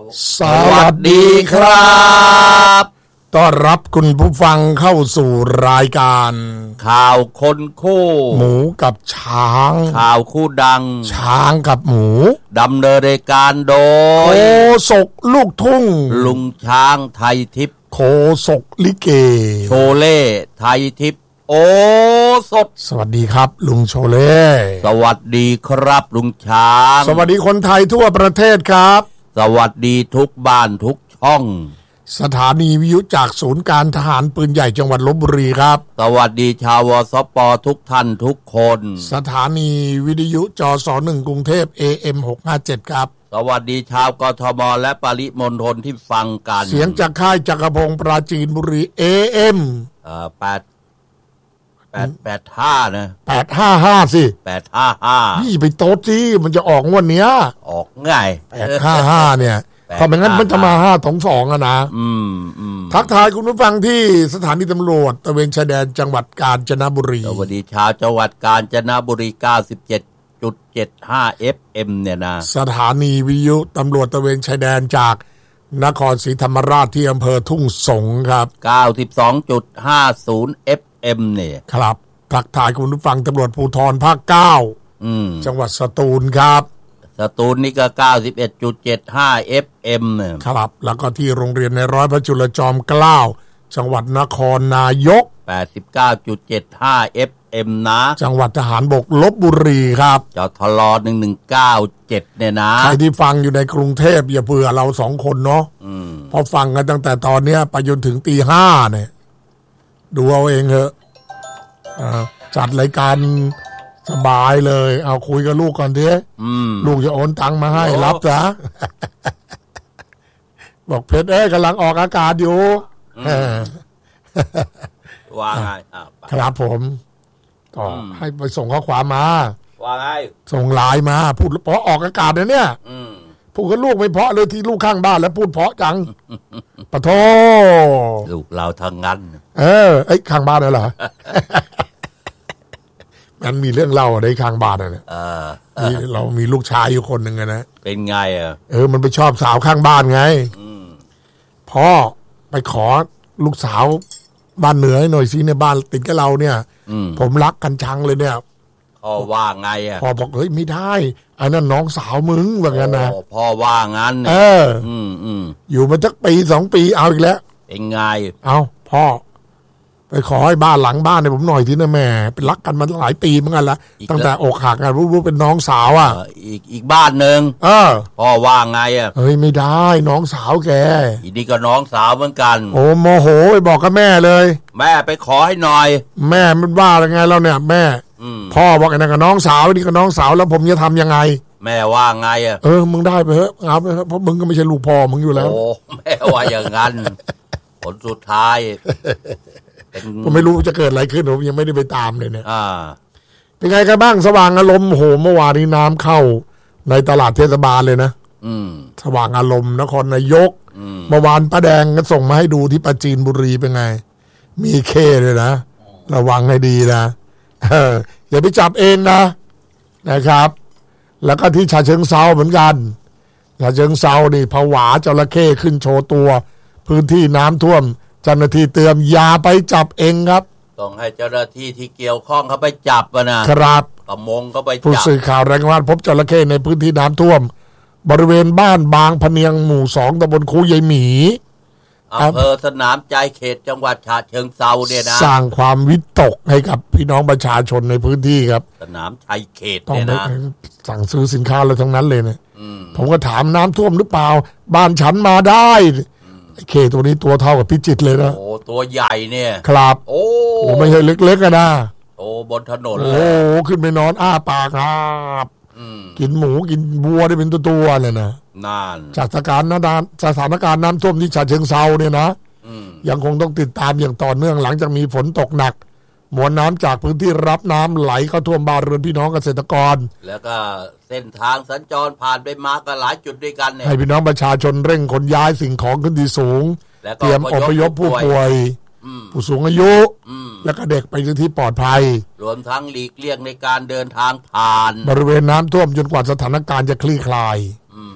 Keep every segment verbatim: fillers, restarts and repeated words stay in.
สวัสดีครับต้อนรับคุณผู้ฟังเข้าสู่รายการข่าวคนคู่หมูกับช้างข่าวคู่ดังช้างกับหมูดำเนินรายการโดยโคศกลูกทุ่งลุงช้างไทยทิพย์โคศกลิเกโชเล่ไทยทิพย์โอสดสวัสดีครับลุงโชเล่สวัสดีครับลุงช้างสวัสดีคนไทยทั่วประเทศครับสวัสดีทุกบ้านทุกช่องสถานีวิทยุจากศูนย์การทหารปืนใหญ่จังหวัดลพบุรีครับสวัสดีชาววสปทุกท่านทุกคนสถานีวิทยุจสหนึ่งกรุงเทพ เอ เอ็ม หกห้าเจ็ด ครับสวัสดีชาวกทมและปริมณฑลที่ฟังกันเสียงจากค่ายจักรพงศ์ปราจีนบุรี เอ เอ็มเอ่อแปด แปด แปดห้านะแปดห้าห้าสิแปดห้าห้านี่ไปโต๊ดสิมันจะออกงวดเนี้ยออกง่ายแปดห้าห้าเนี่ยถ้าไม่งั้นมันจะมาห้าสองสองอ่ะนะอืมอืมทักทายคุณผู้ฟังที่สถานีตำรวจตระเวนชายแดนจังหวัดกาญจนบุรีสวัสดีชาวจังหวัดกาญจนบุรี เก้าสิบเจ็ดจุดเจ็ดห้า เอฟ เอ็ม เนี่ยนะสถานีวิทยุตำรวจตระเวนชายแดนจากนครศรีธรรมราชที่อำเภอทุ่งสงครับเก้าสิบสองจุดห้าศูนย์ เอฟ เอ็ม เนี่ยครับทักทายคุณผู้ฟังตำรวจภูธรภาคเก้าอืมจังหวัดสตูลครับสตูลนี่ก็ เก้าสิบเอ็ดจุดเจ็ดห้า เอฟ เอ็ม เนี่ยครับแล้วก็ที่โรงเรียนในร้อยพระจุลจอมเกล้าจังหวัดนครนายกแปดสิบเก้าจุดเจ็ดห้า เอฟ เอ็ม นะจังหวัดทหารบกลพบุรีครับจทลหนึ่งหนึ่งเก้าเจ็ดเนี่ยนะใครที่ฟังอยู่ในกรุงเทพอย่าเบื่อเราสองคนเนาะเพราะฟังกันตั้งแต่ตอนนี้ไปจนถึงตีห้าเนี่ยดูเอาเองเถอะจัดรายการสบายเลยเอาคุยกับลูกก่อนทีลูกจะโอนตังค์มาให้รับจ้ะบอกเพชรเอ้ยกำลังออกอากาศอยู่ว่าไงครับผมก็ให้ไปส่งข้อความมาว่าไงส่งไลน์มาพูดเพราะออกอากาศเนี่ยเนี่ยพูดกับลูกไม่เพราะเลยที่ลูกข้างบ้านแล้วพูดเพราะจังปะโทลูกเราทางนั้นเออไอ้ข้างบ้านเหรอมันมีเรื่องเล่าในข้างบ้านน่ะนี่เรามีลูกชายอยู่คนหนึ่งนะเป็นไงอ่ะเออมันไปชอบสาวข้างบ้านไงพ่อไปขอลูกสาวบ้านเหนือให้หน่อยสิเนี่ยบ้านติดกับเราเนี่ยผมรักกันชังเลยเนี่ยพ่อว่าไงอ่ะพ่อบอกเฮ้ยไม่ได้อันนั้นน้องสาวมึงแบบนั้นนะพ่อว่างั้นเอออืมอืมอยู่มาสักปีสองปีเอาอีกแล้วเป็นไงเอาพ่อไปขอให้บ้านหลังบ้านให้ผมหน่อยทีนะแม่เป็นรักกันมาหลายปีเหมือนกันละตั้งแต่อกหักกันรู้ๆเป็นน้องสาวอ่ะอีกอีกบ้านนึงเออพ่อว่าไงอ่ะเฮ้ยไม่ได้น้องสาวแกอีนี่ก็น้องสาวเหมือนกันโอ้โมโหไปบอกกับแม่เลยแม่ไปขอให้หน่อยแม่มันว่าอะไรไงแล้วเนี่ยแม่พ่อบอกไอ้นั่นกับน้องสาวนี่กับน้องสาวแล้วผมจะทำยังไงแม่ว่าไงอ่ะเออมึงได้ไปเถอะเอาไปเถอะเพราะมึงก็ไม่ใช่ลูกพ่อมึงอยู่แล้วโอ้แม่ว่าอย่างนั้นผลสุดท้ายผมไม่รู้จะเกิดอะไรขึ้นผมยังไม่ได้ไปตามเลยเนี่ยอ่าเป็นไงกันบ้างสว่างอารมณ์โหเมื่อวานนี้น้ำเข้าในตลาดเทศบาลเลยนะอืมสว่างอารมณ์นครนายกเมื่อวานป้าแดงก็ส่งมาให้ดูที่ปราจีนบุรีเป็นไงมีเคเลยนะระวังให้ดีนะเอออย่าไปจับเองนะนะครับแล้วก็ที่ฉะเชิงเทราเหมือนกันฉะเชิงเทรานี่ผวาจระเข้ขึ้นโชว์ตัวพื้นที่น้ำท่วมเจ้าหน้าที่เตือนอย่าไปจับเองครับต้องให้เจ้าหน้าที่ที่เกี่ยวข้องเขาไปจับนะครับกระมงก็ไปจับผู้สื่อข่าวรายงานพบจระเข้ในพื้นที่น้ำท่วมบริเวณบ้านบางพะเนียงหมู่สองตำบลคูยายหมีอำเภอสนามใจเขตจังหวัดฉะเชิงเทราเนี่ยนะสร้างความวิตกให้กับพี่น้องประชาชนในพื้นที่ครับสนามชัยเขตเนี่ยนะสั่งซื้อสินค้าอะไรทั้งนั้นเลยเนี่ยผมก็ถามน้ำท่วมหรือเปล่าบ้านฉันมาได้เคตัวนี้ตัวเท่ากับพิจิตรเลยนะโอ้ตัวใหญ่เนี่ยครับโอ้ไม่ใช่เล็กๆกันนะโอ้บนถนนโอ้ขึ้นไปนอนอ้าปากครับกินหมูกินบัวได้เป็นตัวๆเลยนะนั่นจากสถานการณ์สถานการณ์น้ำท่วมที่ฉะเชิงเทราเนี่ยนะยังคงต้องติดตามอย่างต่อเนื่องหลังจากมีฝนตกหนักมวลน้ำจากพื้นที่รับน้ำไหลเข้าท่วมบ้านเรือนพี่น้องเกษตรกรแล้วก็เส้นทางสัญจรผ่านไปมาก็หลายจุดด้วยกันเนี่ยให้พี่น้องประชาชนเร่งขนย้ายสิ่งของขึ้นที่สูงเตรียมอพยพผู้ป่วยผู้สูงอายุและก็เด็กไปที่ปลอดภัยรวมทั้งหลีกเลี่ยงในการเดินทางผ่านบริเวณน้ำท่วมจนกว่าสถานการณ์จะคลี่คลาย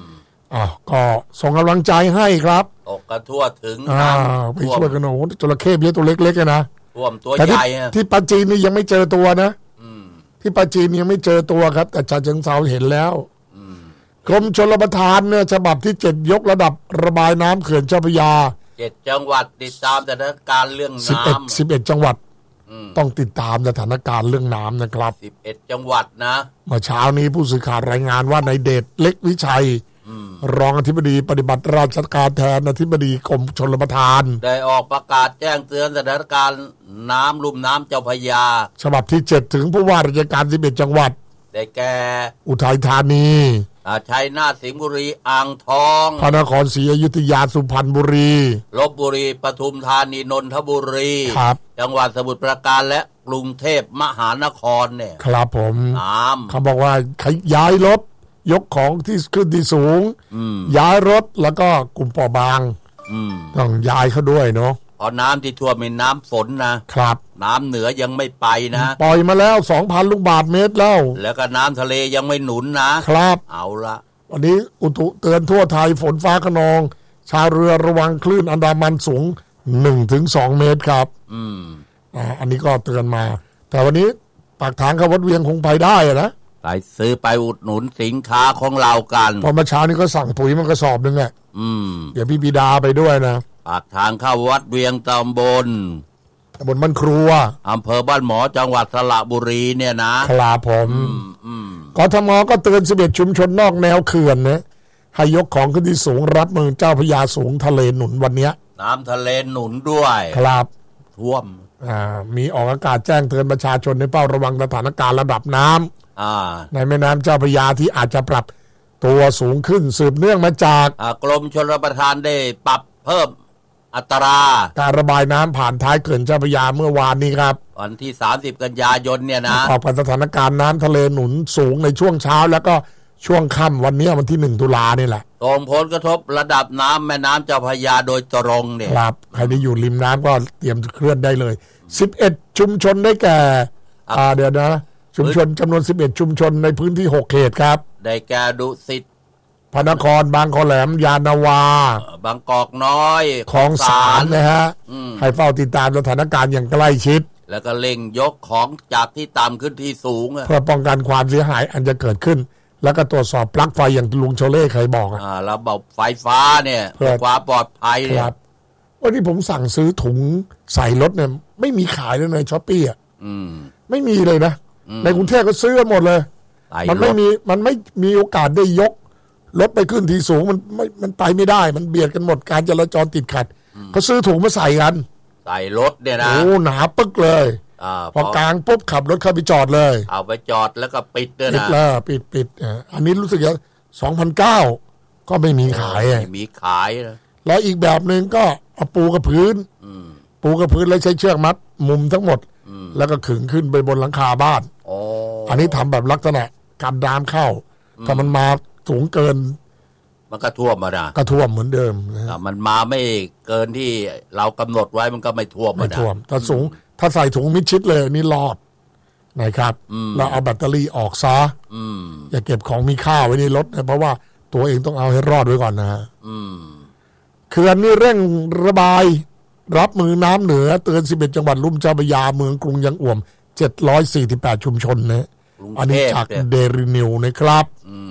อ่ะก็ส่งกำลังใจให้ครับตกกันทั่วถึงอ่าไปช่วยกันโอ้จระเข้เบี้ยตัวเล็กๆนะท่วมตัวใหญ่ที่ปาจีนนี่ยังไม่เจอตัวนะที่ปาจีนยังไม่เจอตัวครับแต่ฉะเชิงเทราเห็นแล้วกรมชลประทานเนี่ยฉบับที่เจ็ดยกระดับระบายน้ำเขื่อนเจ้าพระยาเจ็ดจังหวัดติดตามสถานการณ์เรื่องน้ำสิบเอ็ดจังหวัดต้องติดตามสถานการณ์เรื่องน้ำนะครับสิบเอ็ดจังหวัดนะเมื่อเช้านี้ผู้สื่อข่าวรายงานว่านายเดชเล็กวิชัยรองอธิบดีปฏิบัติราชการแทนอธิบดีกรมชลประทานได้ออกประกาศแจ้งเตือนสถานการณ์น้ำลุ่มน้ำเจ้าพระยาฉบับที่เจ็ดถึงผู้ว่าราชการสิบเอ็ดจังหวัดได้แก่อุทัยธานีชัยนาทสิงห์บุรีอ่างทองพระนครศรีอยุธยาสุพรรณบุรีลพบุรีปทุมธานีนนทบุรีครับจังหวัดสมุทรปราการและกรุงเทพมหานครเนี่ยครับผมน้ำเขาบอกว่าย้ายรถยกของที่ขึ้นที่สูงย้ายรถแล้วก็กลุ่มเปราะบางต้องย้ายเขาด้วยเนาะเพราะน้ำที่ท่วมเป็นน้ำฝนนะครับน้ำเหนือยังไม่ไปนะปล่อยมาแล้ว สองพัน ลูกบาศก์เมตรแล้วแล้วก็น้ำทะเลยังไม่หนุนนะครับเอาละวันนี้อุตุเตือนทั่วไทยฝนฟ้าคะนองชาวเรือระวังคลื่นอันดามันสูง หนึ่งถึงสอง เมตรครับอืมอ่าอันนี้ก็เตือนมาแต่วันนี้ปากทางเข้าวัดเวียงคงไปได้นะไปซื้อไปอุดหนุนสินค้าของเรากันพอมาเช้านี้ก็สั่งปุ๋ยมันกระสอบนึงแหละอืมเดี๋ยวพี่บิดาไปด้วยนะปากทางเข้าวัดเวียงตำบลตำบลบ้านครัวอำเภอบ้านหมอจังหวัดสระบุรีเนี่ยนะครับผมกทมก็เตือนสิบเอ็ดชุมชนนอกแนวเขื่อนนะให้ยกของขึ้นที่สูงรับมือเจ้าพระยาสูงทะเลหนุนวันนี้น้ำทะเลหนุนด้วยครับท่วมอ่ามีออกอากาศแจ้งเตือนประชาชนในเฝ้าระวังสถานการณ์ระดับน้ำอ่าในแม่น้ำเจ้าพระยาที่อาจจะปรับตัวสูงขึ้นสืบเนื่องมาจากกรมชลประทานได้ปรับเพิ่มอัตราการระบายน้ำผ่านท้ายเขื่อนเจ้าพระยาเมื่อวานนี้ครับวันที่สามสิบกันยายนเนี่ยนะประกอบกับสถานการณ์น้ำทะเลหนุนสูงในช่วงเช้าแล้วก็ช่วงค่ำวันนี้วันที่หนึ่งตุลานี่แหละส่งผลกระทบระดับน้ำแม่น้ำเจ้าพระยาโดยตรงเนี่ยครับใครที่อยู่ริมน้ำก็เตรียมเคลื่อนได้เลยสิบเอ็ดชุมชนได้แก่อ่าเดี๋ยวนะชุมชนจำนวนสิบเอ็ดชุมชนในพื้นที่หกเขตครับได้แก่ดุสิตพระนครบางขอแหลมยานนาวาบางกอกน้อยคลองสานนะฮะให้เฝ้าติดตามสถานการณ์อย่างใกล้ชิดแล้วก็เร่งยกของจากที่ต่ำขึ้นที่สูงเพื่อป้องกันความเสียหายอันจะเกิดขึ้นแล้วก็ตรวจสอบปลั๊กไฟอย่างลุงโชเล่เคยบอกอ่าระบบไฟฟ้าเนี่ยเพื่อความปลอดภัยครับวันนี้ผมสั่งซื้อถุงใส่รถเนี่ยไม่มีขายเลยในช้อปปี้อ่ะไม่มีเลยนะในกรุงเทพก็ซื้อกันหมดเลยมันไม่มีมันไม่มีโอกาสได้ยกรถไปขึ้นที่สูงมันไม่มันไปไม่ได้มันเบียดกันหมดการจราจรติดขัดเขาซื้อถุงมาใส่กันใส่รถเนี่ยนะโอ้หนาปึ๊กเลยพอกลางปุ๊บขับรถเข้าไปจอดเลยเอาไปจอดแล้วก็ปิดด้วยนะปิดแล้วปิดปิดอันนี้รู้สึกว่าสองพันเก้าก็ไม่มีขายไม่มีขายนะแล้วอีกแบบหนึ่งก็เอาปูกับพื้นปูกับพื้นแล้วใช้เชือกมัดมุมทั้งหมดแล้วก็ขึงขึ้นไปบนหลังคาบ้านอันนี้ทำแบบลักษณะกันน้ำเข้าถ้ามันมาสูงเกินมันก็ท่วมมานะก็ท่วมเหมือนเดิมนะมันมาไม่เกินที่เรากำหนดไว้มันก็ไม่ท่วมไม่ท่วมถ้าสูงถ้าใส่ถุงมิดชิดเลยนี่รอดนะครับเราเอาแบตเตอรี่ออกซะอย่าเก็บของมีค่าไว้ในรถนะเพราะว่าตัวเองต้องเอาให้รอดไว้ก่อนนะเขื่อนนี่เร่งระบายรับมือน้ำเหนือเตือนสิบเอ็ดจังหวัดลุ่มเจ้าพระยาเมืองกรุงยังอ่วมเจ็ดร้อยสี่สิบแปดชุมชนนะอันนี้จากเดลินิวนะครับ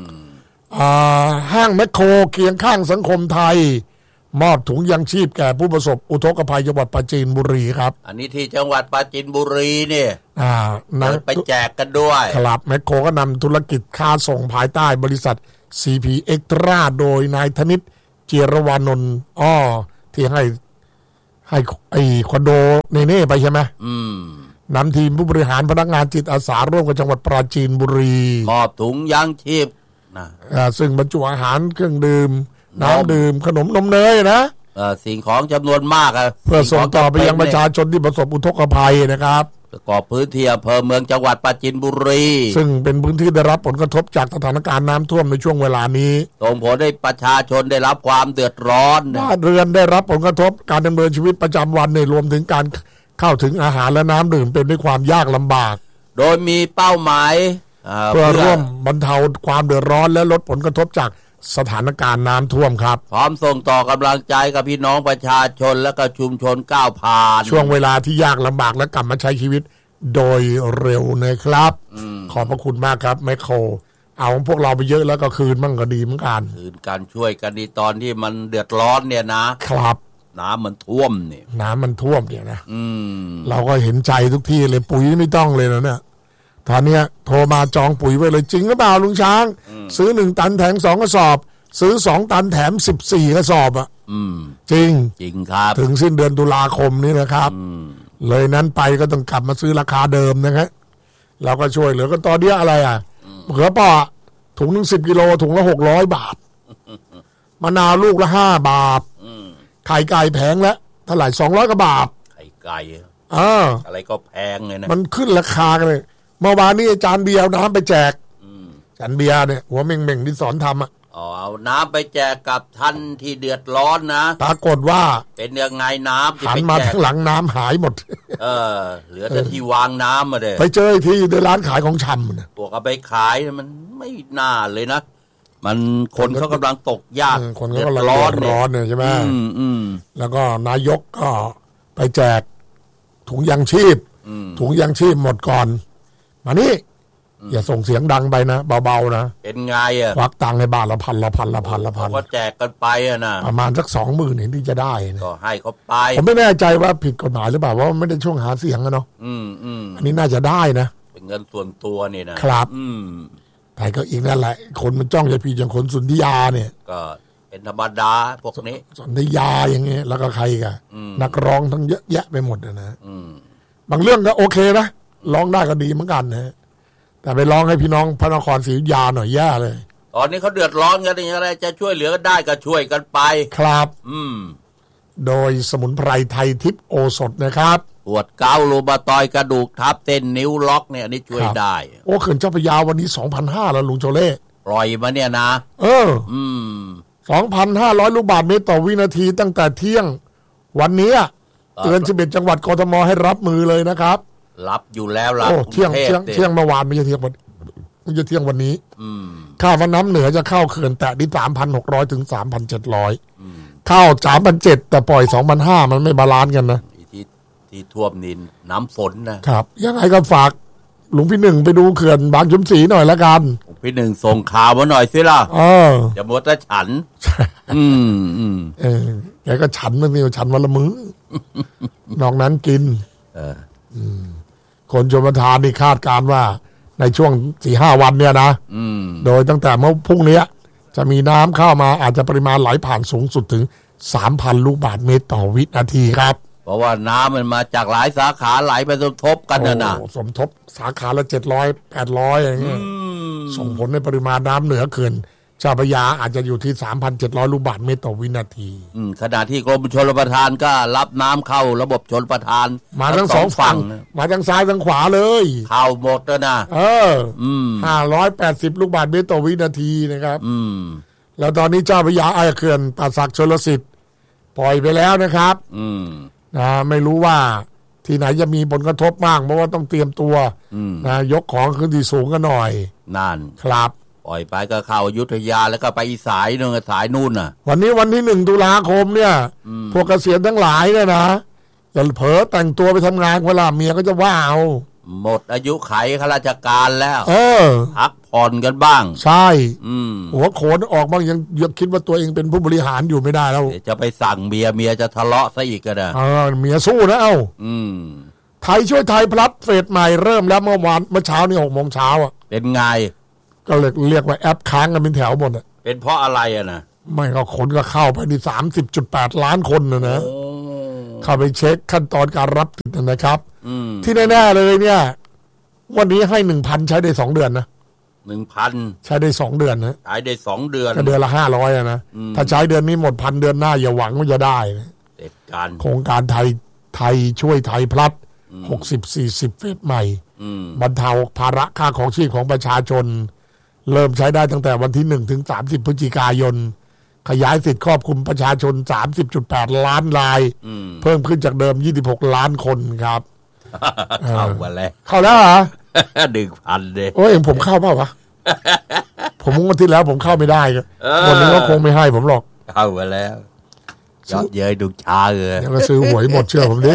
ห้างแมคโครเคียงข้างสังคมไทยมอบถุงยังชีพแก่ผู้ประสบอุทกภัยจังหวัดปราจีนบุรีครับอันนี้ที่จังหวัดปราจีนบุรีเนี่ยอ่านั่งไปแจกกันด้วยครับแมคโครก็นำธุรกิจค้าส่งภายใต้บริษัท ซี พี Extra โดยนายธนิตเจียรวานนท์อ้อที่ให้ให้ไอ้คอนโดเนเน่ไปใช่ไหมอืมนำทีมผู้บริหารพนักงานจิตอาสาร่วมกับจังหวัดปราจีนบุรีมอบถุงยังชีพนะซึ่งบรรจุอาหารเครื่องดื่มน้ำดื่มขนมนมเนยนะสิ่งของจำนวนมากเพื่อส่งต่อไปยังประชาชนที่ประสบอุทกภัยนะครับประกอบพื้นที่อำเภอเมืองจังหวัดปราจีนบุรีซึ่งเป็นพื้นที่ได้รับผลกระทบจากสถานการณ์น้ำท่วมในช่วงเวลานี้ส่งผลให้ประชาชนได้รับความเดือดร้อนบ้านเรือนได้รับผลกระทบการดำเนินชีวิตประจำวันในรวมถึงการเข้าถึงอาหารและน้ำดื่มเป็นด้วยความยากลำบากโดยมีเป้าหมายเพื่อร่วมบรรเทาความเดือดร้อนและลดผลกระทบจากสถานการณ์น้ำท่วมครับพร้อมส่งต่อกำลังใจกับพี่น้องประชาชนและก็ชุมชนก้าวผ่านช่วงเวลาที่ยากลำบากและกลับมาใช้ชีวิตโดยเร็วนะครับขอบพระคุณมากครับแมคโครเอาพวกเราไปเยอะแล้วก็คืนมั่งก็ดีเหมือนกันคืนการช่วยกันในตอนที่มันเดือดร้อนเนี่ยนะครับน้ำมันท่วมเนี่ยน้ำมันท่วมเนี่ยนะเราก็เห็นใจทุกที่เลยปุ๋ยไม่ต้องเลยนะเนี่ยตอนนี้โทรมาจองปุ๋ยไว้เลยจริงหรือเปล่าลุงช้างซื้อหนึ่งตันแถมสองกระสอบซื้อสองตันแถมสิบสี่กระสอบอ่ะจริงจริงครับถึงสิ้นเดือนตุลาคมนี้นะครับเลยนั้นไปก็ต้องกลับมาซื้อราคาเดิมนะครับเราก็ช่วยเหลือก็ตอนนี้อะไรอ่ะมะเขือเปราะถุงหนึ่งสิบกิโลถุงละหกร้อยบาทมะนาวลูกละห้าบาทไข่ไก่แพงแล้วเท่าไหร่สองร้อยกว่าบาทไข่ไก่อ่าอะไรก็แพงเลยนะมันขึ้นราคากันเลยเมื่อวานนี้อาจารย์เบียร์น้ำไปแจกอาจารย์เบียร์เนี่ยหัวเม่งเม่งที่สอนทำอ่ะอ๋อเอาน้ำไปแจกกับท่านที่เดือดร้อนนะปรากฏว่าเป็นยังไงน้ำหันมาทั้งหลังน้ำหายหมดเออเหลือแต่ที่วางน้ำมาเลยไปเจอที่ในร้านขายของชำนะพวกเอาไปขายมันไม่น่าเลยนะมันคนเขากำลังตกยากคนเขากำลังร้อนร้อนเนี่ยใช่ไหมแล้วก็นายกก็ไปแจกถุงยางชีพถุงยางชีพหมดก่อนมานี่อย่าส่งเสียงดังไปนะเบาๆนะเป็นไงอ่ะควักตังค์ให้บ้านละพันละพันละพันละพันก็แจกกันไปอ่ะนะประมาณสักสองหมื่นเห็นที่จะได้นะก็ให้เขาไปผมไม่แน่ใจว่าผิดกฎหมายหรือเปล่าว่าไม่ได้ช่วงหาเสียงอะเนาะอืมอืมอันนี้น่าจะได้นะเป็นเงินส่วนตัวนี่นะครับอืมแต่ก็อีกนั่นแหละคนมันจ้องจะผิดอย่างคนสุนทรียาเนี่ยก็เป็นธรรมดาพวกนี้สุนทรียาอย่างเงี้ยแล้วก็ใครกันนักร้องทั้งเยอะแยะไปหมดนะบางเรื่องก็โอเคนะร้องได้ก็ดีเหมือนกันนะแต่ไปร้องให้พี่น้องพระนครศรีอยุธยาหน่อยแย่เลยตอนนี้เขาเดือดร้อนกันอย่างไรจะช่วยเหลือได้ก็ช่วยกันไปครับอืมโดยสมุนไพรไทยทิพย์โอสถนะครับปวดเกาต์รูมาตอยกระดูกทับเส้นนิ้วล็อกเนี่ยนี่ช่วยได้โอ้เขื่อนเจ้าพระยาวันนี้ สองพันห้าร้อย แล้วลุงโจเล่ปล่อยมาเนี่ยนะเอออืม สองพันห้าร้อย ลูกบาศก์เมตรต่อวินาทีตั้งแต่เที่ยงวันนี้เตือนสิบเอ็ดจังหวัดกทมให้รับมือเลยนะครับรับอยู่แล้วล่ะเที่ยงเที่ยงเที่ยงเมื่อวานไม่ใช่เที่ยงวันไม่ใช่เที่ยงวันนี้ข้าวน้ำเหนือจะเข้าเขื่อนแตะที่ สามพันหกร้อย ถึง สามพันเจ็ดร้อย เข้า สามพันเจ็ดร้อย แต่ปล่อย สองพันห้าร้อย มันไม่บาลานซ์กันนะที่ที่ท่วมนินน้ำฝนนะครับยังไงก็ฝากหลวงพี่หนึ่งไปดูเขื่อนบางชุมศรีหน่อยละกันหลวงพี่หนึ่งส่งข่าวมาหน่อยสิล่ะเออจะหมดแต่ฉันอืมอืมเออแกก็ฉันมันนี่ฉันวันละมื้อ นอกนั้นกินเอออืมคนชลประทานนี่คาดการว่าในช่วง สี่ห้า วันเนี่ยนะโดยตั้งแต่เมื่อพรุ่งนี้จะมีน้ำเข้ามาอาจจะปริมาณไหลผ่านสูงสุดถึง สามพัน ลูกบาศก์เมตรต่อวินาทีครับเพราะว่าน้ำมันมาจากหลายสาขาไหลไปสมทบกันนะนะสมทบสาขาละเจ็ดร้อย แปดร้อยอย่างเงี้ยส่งผลในปริมาณน้ำเหนือเขื่อนเจ้าพระยาอาจจะอยู่ที่ สามพันเจ็ดร้อย ลูกบาศก์เมตรต่อวินาทีขณะที่กรมชลประทานก็รับน้ำเข้าระบบชลประทานมาทั้งสองฝั่งมาทั้งซ้ายทั้งขวาเลยเข้าหมดแล้วนะเออห้าร้อยแปดสิบ ลูกบาศก์เมตรต่อวินาทีนะครับอืมแล้วตอนนี้เจ้าพระยาไอ้เขื่อนป่าสักชลสิทธิ์ปล่อยไปแล้วนะครับอืมนะไม่รู้ว่าที่ไหนจะมีผลกระทบบ้างเพราะว่าต้องเตรียมตัวนะยกของขึ้นที่สูงกันหน่อยนั่นครับปล่อยไปก็เข้าอยุธยาแล้วก็ไปอีสายนึงสายนู่นน่ะวันนี้วันที่หนึ่งตุลาคมเนี่ยพวกเกษียณทั้งหลายเนี่ยนะอย่าเผลอแต่งตัวไปทำงานเวลาเมียก็จะว่าเอาหมดอายุไขข้าราชการแล้วเออพักผ่อนกันบ้างใช่หัวโขนออกบ้างยังยังคิดว่าตัวเองเป็นผู้บริหารอยู่ไม่ได้แล้วจะไปสั่งเมียเมียจะทะเลาะซะอีกก็ได้เออเมียสู้นะเอ้าไทยช่วยไทยพลัดเฟสใหม่เริ่มแล้วเมื่อวานเมื่อเช้านี่หกโมงเช้าอ่ะเป็นไงก็เลยเรียกว่าแอปค้างกันเป็นแถวหมดอ่ะเป็นเพราะอะไรอ่ะนะไม่ก็คนก็เข้าไปที่สามสิบจุดแปดล้านคนนะนะเข้าไปเช็คขั้นตอนการรับสิทธิ์นะครับที่แน่ๆเลยเนี่ยวันนี้ให้หนึ่งพันใช้ได้สองเดือนนะหนึ่งพันใช้ได้สองเดือนนะใช้ได้สองเดือนก็เดือนละห้าร้อยนะถ้าใช้เดือนนี้หมดพันเดือนหน้าอย่าหวังว่าจะได้นะเด็ดการโครงการไทยไทยช่วยไทยพลัดหกสิบ สี่สิบเฟสใหม่บรรเทาภาระค่าของชีพของประชาชนเริ่มใช้ได้ตั้งแต่วันที่หนึ่งถึงสามสิบพฤศจิกายนขยายสิทธิ์ครอบคลุมประชาชน สามสิบจุดแปด ล้านรายเพิ่มขึ้นจากเดิมยี่สิบหกล้านคนครับเข้ามาแล้วเข้าแล้วเหรอหนึ่งพันเลยโอ้ยผมเข้าเปล่าวะผผมงวดที่แล้วผมเข้าไม่ได้ก็เออวันนี้ก็คงไม่ให้ผมหรอกเข้ามาแล้วยอดเย้ยดูชาเลยเดี๋ยวก็ซื้อหวยหมดเชื่อผมดิ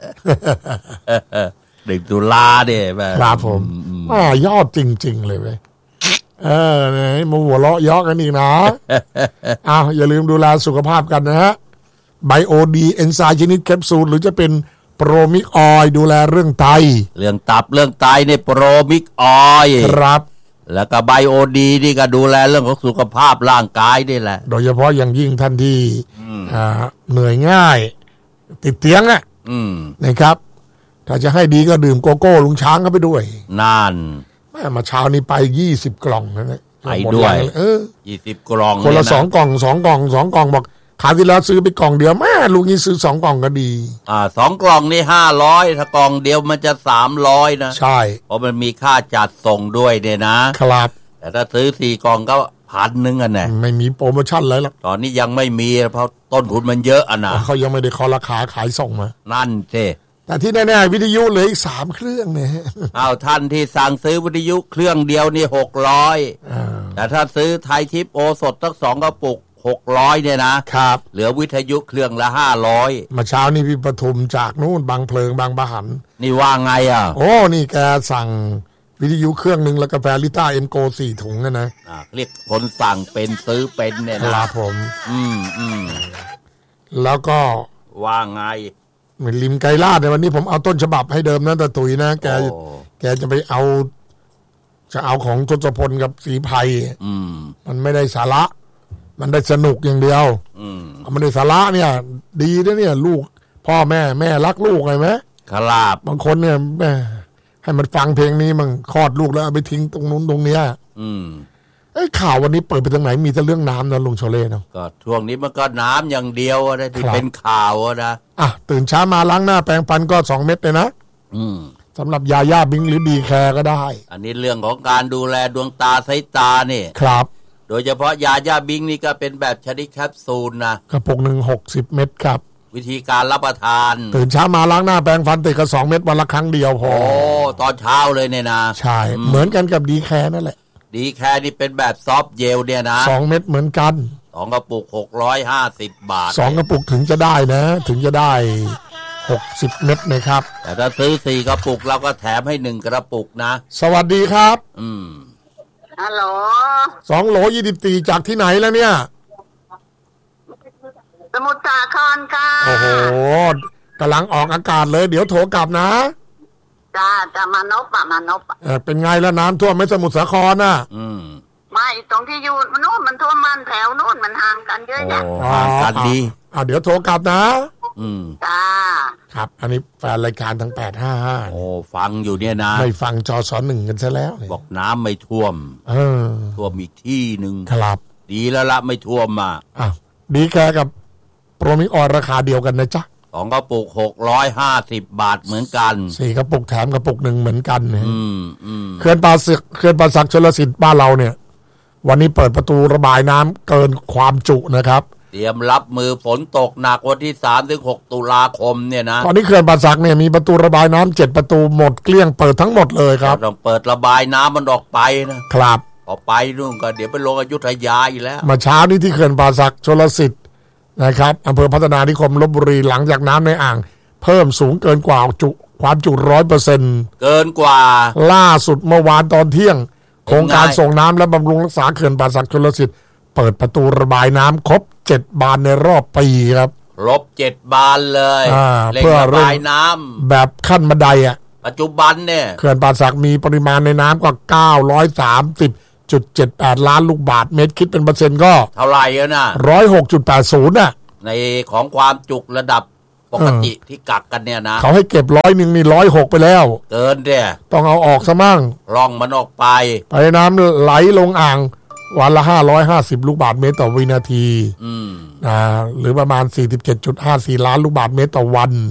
หนึ่งตุลาเนี่ยแม่ครับผมอ่ายอดจริงๆเลยเว้ยเออเนี่ยมาหัวเราะเยาะกันอีกนะอ้าวอย่าลืมดูแลสุขภาพกันนะฮะไบโอดีเอนไซม์ชนิดแคปซูลหรือจะเป็นโปรมิกออยดูแลเรื่องไตเรื่องตับเรื่องไตเนี่ยโปรมิกออยครับแล้วก็ไบโอดีนี่ก็ดูแลเรื่องของสุขภาพร่างกายนี่แหละโดยเฉพาะอย่างยิ่งท่านที่อ่าเหนื่อยง่าย ติดเตียงอ่ะอืมนะครับ ถ้าจะให้ดีก็ดื่มโกโก้ลุงช้างเข้าไปด้วยนั่นแม่มาเช้านี้ไปยี่สิบกล่องนะเนี่ยไปด้วยหมแรงเออยี่สิบกล่องคนละเยสองกล่องสองกล่องสองกล่องบอกคราวที่แล้วซื้อไปกล่องเดียวแม่ลุงนี้ซื้อสองกล่องก็ดีอ่าสองกล่องนี่ห้าร้อยถ้ากล่องเดียวมันจะสามร้อยนะใช่เพราะมันมีค่าจัดส่งด้วยเนี่ยนะครับ แต่ถ้าซื้อสี่กล่องก็พันหนึ่งอ่ะเนี่ยไม่มีโปรโมชั่นเลยหรอกตอนนี้ยังไม่มีเพราะต้นทุนมันเยอะอ่ะนะเขายังไม่ได้เคอราคาขายส่งมานั่นสิแต่ที่แน่ๆวิทยุเหลืออีกสามเครื่องเนี่ยเอาท่านที่สั่งซื้อวิทยุเครื่องเดียวนี่หกร้อยอ่าแต่ถ้าซื้อไทยทิปโอสดทั้งสองกระปุกหกร้อยเนี่ยนะครับ เหลือวิทยุเครื่องละห้าร้อยมาเช้านี่พี่ปทุมจากนู่นบางเพลิงบางปะหันนี่ว่าไงอ่ะโอ้นี่แกสั่งวิทยุเครื่องหนึ่งแล้วกาแฟลิต้าเอ็มโกสี่ถุงนะนะอ่าเรียกคนสั่งเป็นซื้อเป็นเนี่ยคนะรับผมอืมอืมแล้วก็ว่าไงริมไกรลาดในวันนี้ผมเอาต้นฉบับให้เดิมนะแต่ตุ๋ยนะแกโอ้แกจะไปเอา จะเอาของทศพลกับศรีไพรอืมมันไม่ได้สาระ มันได้สนุกอย่างเดียวอืมมันได้สาระเนี่ย ดีนะเนี่ย ลูก พ่อแม่แม่รักลูกไงไหมครับบางคนเนี่ยแม่ให้มันฟังเพลงนี้มันคลอดลูกแล้วเอาไปทิ้งตรงนู้นตรงเนี้ยอืมไอ้ยข่าววันนี้เปิดไปทางไหนมีแต่เรื่องน้ำนะลุงโชเล่เนาะก็ช่วงนี้มันก็น้ำอย่างเดียวนะที่ครับเป็นข่าวอะนะอ่ะตื่นเช้ามาล้างหน้าแปรงฟันก็สองเม็ดเลยนะอืมสำหรับยาย่าบิงหรือบีแคร์ก็ได้อันนี้เรื่องของการดูแลดวงตาสายตาเนี่ยครับโดยเฉพาะยาย่าบิงนี่ก็เป็นแบบชนิดแคปซูลนะกระปุกหนึ่งหกสิบเม็ดครับวิธีการรับประทานตื่นเช้ามาล้างหน้าแปรงฟันติดกับสองเม็ดวันละครั้งเดียวพอโอ้ตอนเช้าเลยเนี่ยนะใช่ เหมือนกันกับดีแคร์นั่นแหละดีแค่นี่เป็นแบบซอฟต์เจลเนี่ยนะสองเม็ดเหมือนกันสองกระปุกหกร้อยห้าสิบบาทสองกระปุกถึงจะได้นะ ถึงจะได้หกสิบเม็ดนะครับแต่ถ้าซื้อสี่กระปุกเราก็แถมให้หนึ่งกระปุกนะสวัสดีครับอืมฮัลโหลสองโหลยี่สิบสี่จากที่ไหนแล้วเนี่ยสมุทรสาครค่ะโอ้โหกำลังออกอากาศเลย เดี๋ยวโทรกลับนะจ้าจะมานพอะมานพอะเอ่อเป็นไงแล้วน้ำท่วมไหม่สมุทรสาครน่ะอืมไม่ตรงที่อยู่มันนู่นมันท่วมมันแถวนู่นมันห่างกันเยอะโอ้แยะห่างกันดีอ่าเดี๋ยวโทรกลับนะอืมจ้าครับ อันนี้แฟนรายการทั้งแปดห้าห้าโอ้ฟังอยู่เนี่ยนะไม่ฟังจอสอนหนึ่งกันซะแล้วเนี่ยบอกน้ำไม่ท่วมเออท่วมอีกที่หนึ่งครับดีแล้วละไม่ท่วมมาอ่ะดีแค่กับโปรมิออนราคาเดียวกันนะจ๊ะสองกระปุกหกร้อยห้าสิบบาทเหมือนกันสี่กระปุกแถมกระปุกหนึ่งเหมือนกันเนี่ยอืมอืมเขื่อนป่าศึกเขื่อนป่าศักดิ์ชลสิทธิ์บ้านเราเนี่ย วันนี้เปิดประตูระบายน้ำเกินความจุนะครับเตรียมรับมือฝนตกหนักวันที่สามถึงหกตุลาคมเนี่ยนะตอนนี้เขื่อนป่าศักดิ์เนี่ยมีประตูระบายน้ำเจ็ดประตูหมดเกลี้ยงเปิดทั้งหมดเลยครับต้องเปิดระบายน้ำมันออกไปนะครับ พอไปนู่นก็เดี๋ยวไปลงอยุธยาอีกแล้วมาเช้านี้ที่เขื่อนป่าศักดิ์ชลสิทธิ์นะครับอำเภอพัฒนานิคมลพบุรีหลังจากน้ำในอ่าง เพิ่มสูงเกินกว่าจุความจุร้อยเปอร์เซ็นต์เกินกว่าล่าสุดเมื่อวานตอนเที่ยงเป็นไงโครงการส่งน้ำและบำรุงรักษาเขื่อนป่าศักดิ์ชลสิทธิ์เปิดประตูระบายน้ำครบเจ็ดบานในรอบปีครับลบเจ็ดบานเลยอ่าเร่งเพื่อระเร่งบายน้ำแบบขั้นบันไดอ่ะปัจจุบันเนี่ยเขื่อนป่าศักดิ์มีปริมาณในน้ำกว่า เก้าร้อยสามสิบจุดเจ็ดแปด ล้านลูกบาศก์เมตรคิดเป็นเปอร์เซ็นต์ก็เท่าไหร่อะนะหนึ่งร้อยหกจุดแปดศูนย์น่ะในของความจุระดับปกติที่กักกันเนี่ยนะเขาให้เก็บร้อยหนึ่งนี่ร้อยหกไปแล้วเกินเนี่ยต้องเอาออกซะมั่งร่องมันออกไปไปน้ำไหลลงอ่างวันละห้าร้อยห้าสิบลูกบาศก์เมตรต่อวินาทีอืมอ่าหรือประมาณ สี่สิบเจ็ดจุดห้าสี่ ล้านลูกบาศก์เมตรต่อวัน